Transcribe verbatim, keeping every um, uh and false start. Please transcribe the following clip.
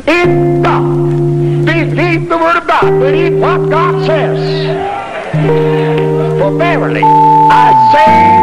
in God. Believe the word of God. Believe what God says. For verily I say